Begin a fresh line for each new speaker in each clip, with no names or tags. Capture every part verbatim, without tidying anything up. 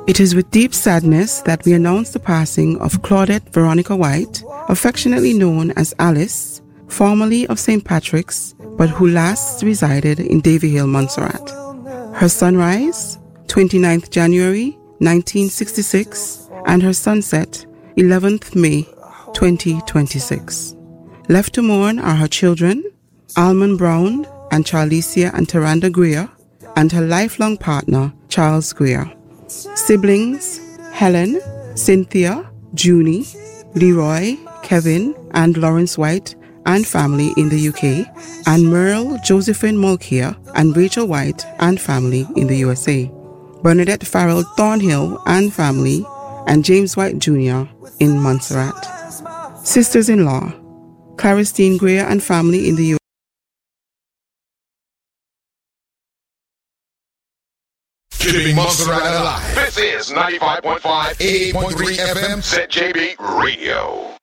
It is with deep sadness that we announce the passing of Claudette Veronica White, affectionately known as Alice, formerly of Saint Patrick's, but who last resided in Davyhill, Montserrat. Her sunrise, twenty-ninth January nineteen sixty-six, and her sunset, eleventh May twenty twenty-six. Left to mourn are her children, Almond Brown and Charlicia and Taranda Greer, and her lifelong partner, Charles Greer. Siblings, Helen, Cynthia, Junie, Leroy, Kevin, and Lawrence White, and family in the U K, and Merle, Josephine Mulcair, and Rachel White, and family in the U S A. Bernadette Farrell Thornhill, and family, and James White Junior in Montserrat. Sisters-in-law, Claristine Greer and family in the U S A.
Keeping Montserrat alive.
This is ninety-five point five,
eighty-eight point three F M,
Z J B Radio.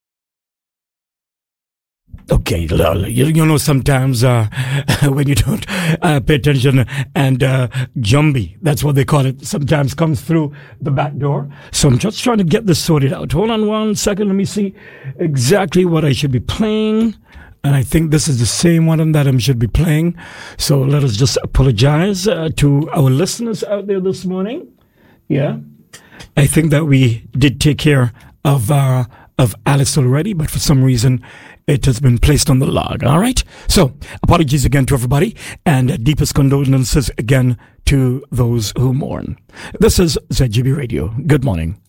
Okay, you, you know, sometimes uh, when you don't uh, pay attention and uh, Jumbie, that's what they call it, sometimes comes through the back door. So I'm just trying to get this sorted out. Hold on one second. Let me see exactly what I should be playing. And I think this is the same one that I should be playing. So let us just apologize uh, to our listeners out there this morning. Yeah. I think that we did take care of uh, of Alice already, but for some reason it has been placed on the log. All right. So apologies again to everybody, and uh, deepest condolences again to those who mourn. This is Z G B Radio. Good morning.